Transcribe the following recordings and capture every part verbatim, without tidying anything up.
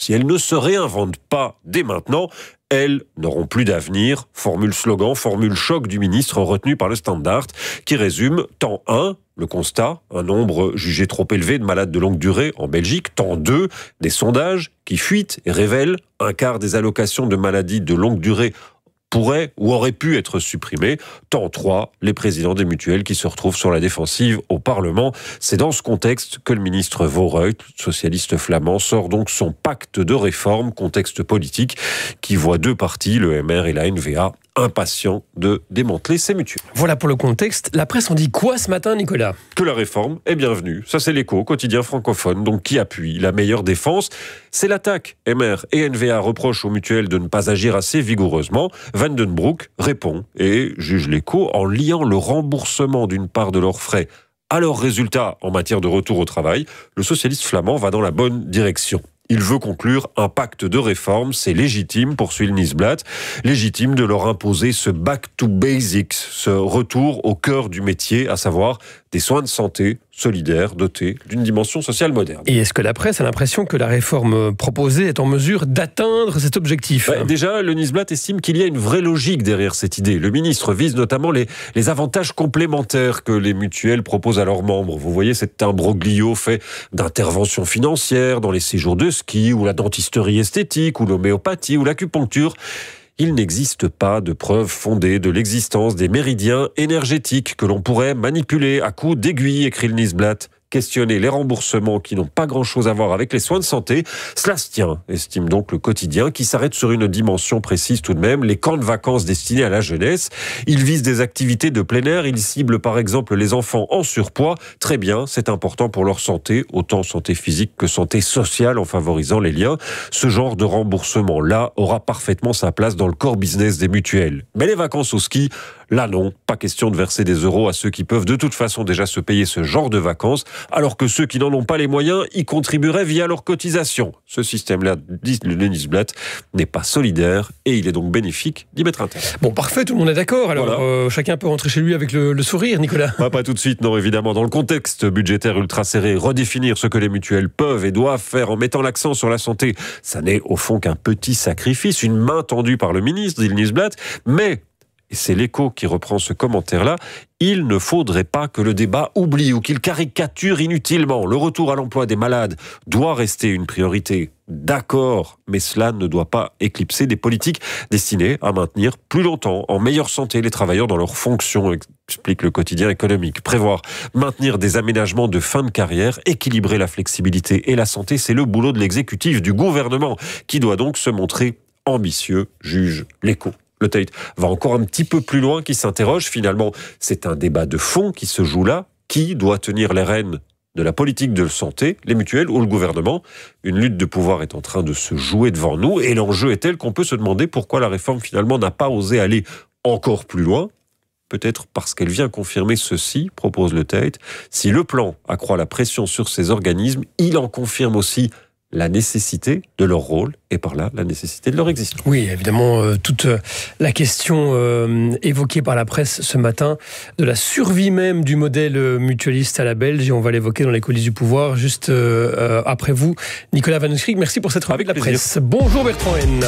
Si elles ne se réinventent pas dès maintenant, elles n'auront plus d'avenir. Formule slogan, formule choc du ministre retenu par le Standard, qui résume temps un, le constat, un nombre jugé trop élevé de malades de longue durée en Belgique. Temps deux, des sondages qui fuitent et révèlent un quart des allocations de maladies de longue durée pourraient ou auraient pu être supprimés. Temps trois, les présidents des mutuelles qui se retrouvent sur la défensive au Parlement. C'est dans ce contexte que le ministre Voorhout, socialiste flamand, sort donc son pacte de réforme, contexte politique qui voit deux partis, le M R et la N V A, impatients de démanteler ces mutuelles. Voilà pour le contexte. La presse en dit quoi ce matin, Nicolas ? Que la réforme est bienvenue. Ça, c'est l'Écho, quotidien francophone, donc qui appuie la meilleure défense. C'est l'attaque. M R et N V A reprochent aux mutuelles de ne pas agir assez vigoureusement. Van den Broek répond et juge l'Écho en liant le remboursement d'une part de leurs frais à leurs résultats en matière de retour au travail. Le socialiste flamand va dans la bonne direction. Il veut conclure un pacte de réforme, c'est légitime, poursuit le Nieuwsblad, légitime de leur imposer ce back to basics, ce retour au cœur du métier, à savoir des soins de santé solidaires, dotés d'une dimension sociale moderne. Et est-ce que la presse a l'impression que la réforme proposée est en mesure d'atteindre cet objectif ? bah, Déjà, le Nieuwsblad estime qu'il y a une vraie logique derrière cette idée. Le ministre vise notamment les, les avantages complémentaires que les mutuelles proposent à leurs membres. Vous voyez cet imbroglio fait d'interventions financières dans les séjours de ski, ou la dentisterie esthétique, ou l'homéopathie, ou l'acupuncture. Il n'existe pas de preuve fondée de l'existence des méridiens énergétiques que l'on pourrait manipuler à coups d'aiguille, écrit le Nieuwsblad. Questionner les remboursements qui n'ont pas grand-chose à voir avec les soins de santé, cela se tient, estime donc le quotidien, qui s'arrête sur une dimension précise tout de même, les camps de vacances destinés à la jeunesse. Il vise des activités de plein air, il cible par exemple les enfants en surpoids. Très bien, c'est important pour leur santé, autant santé physique que santé sociale, en favorisant les liens. Ce genre de remboursement-là aura parfaitement sa place dans le core business des mutuelles. Mais les vacances au ski, là non, pas question de verser des euros à ceux qui peuvent de toute façon déjà se payer ce genre de vacances, alors que ceux qui n'en ont pas les moyens y contribueraient via leurs cotisations. Ce système-là, dit le Nieuwsblad, n'est pas solidaire et il est donc bénéfique d'y mettre un terme. Bon, parfait, tout le monde est d'accord. Alors, voilà. euh, chacun peut rentrer chez lui avec le, le sourire, Nicolas. Pas, pas tout de suite, non, évidemment. Dans le contexte budgétaire ultra serré, redéfinir ce que les mutuelles peuvent et doivent faire en mettant l'accent sur la santé, ça n'est au fond qu'un petit sacrifice, une main tendue par le ministre, dit le Nieuwsblad, mais... et c'est l'Écho qui reprend ce commentaire-là, il ne faudrait pas que le débat oublie ou qu'il caricature inutilement. Le retour à l'emploi des malades doit rester une priorité. D'accord, mais cela ne doit pas éclipser des politiques destinées à maintenir plus longtemps, en meilleure santé, les travailleurs dans leurs fonctions, explique le quotidien économique. Prévoir, maintenir des aménagements de fin de carrière, équilibrer la flexibilité et la santé, c'est le boulot de l'exécutif, du gouvernement, qui doit donc se montrer ambitieux, juge l'Écho. Le Tate va encore un petit peu plus loin, qui s'interroge finalement. C'est un débat de fond qui se joue là. Qui doit tenir les rênes de la politique de santé, les mutuelles ou le gouvernement ? Une lutte de pouvoir est en train de se jouer devant nous et l'enjeu est tel qu'on peut se demander pourquoi la réforme finalement n'a pas osé aller encore plus loin. Peut-être parce qu'elle vient confirmer ceci, propose le Tate. Si le plan accroît la pression sur ces organismes, il en confirme aussi la nécessité de leur rôle et par là la nécessité de leur existence. Oui, évidemment, euh, toute la question euh, évoquée par la presse ce matin de la survie même du modèle mutualiste à la belge, et on va l'évoquer dans les coulisses du pouvoir juste euh, euh, après vous. Nicolas Van Nuskrig, merci pour cette revue de la presse. Bonjour Bertrand Haine.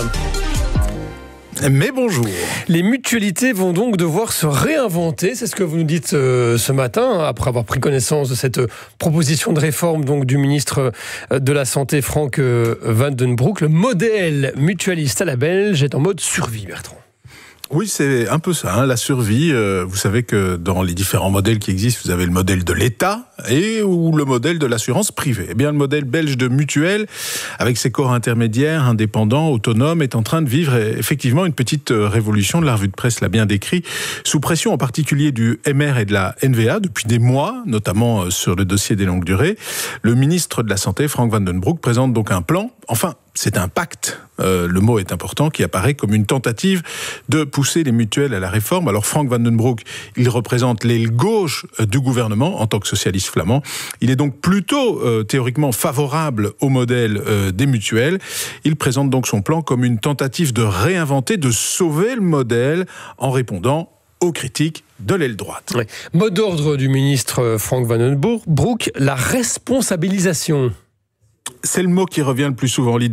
Mais bonjour. Les mutualités vont donc devoir se réinventer, c'est ce que vous nous dites euh, ce matin, après avoir pris connaissance de cette proposition de réforme donc, du ministre de la Santé, Frank euh, Van den Broek. Le modèle mutualiste à la belge est en mode survie, Bertrand. Oui, c'est un peu ça, hein, la survie. Euh, vous savez que dans les différents modèles qui existent, vous avez le modèle de l'État et ou le modèle de l'assurance privée. Eh bien, le modèle belge de mutuelle, avec ses corps intermédiaires, indépendants, autonomes, est en train de vivre effectivement une petite révolution. La revue de presse l'a bien décrit, sous pression en particulier du M R et de la N V A depuis des mois, notamment sur le dossier des longues durées. Le ministre de la Santé, Frank Van den Broek, présente donc un plan, enfin, c'est un pacte, euh, le mot est important, qui apparaît comme une tentative de pousser les mutuelles à la réforme. Alors Frank Van den Broek, il représente l'aile gauche du gouvernement en tant que socialiste flamand. Il est donc plutôt euh, théoriquement favorable au modèle euh, des mutuelles. Il présente donc son plan comme une tentative de réinventer, de sauver le modèle en répondant aux critiques de l'aile droite. Oui. Mot d'ordre du ministre Frank Van den Broek, la responsabilisation. C'est le mot qui revient le plus souvent.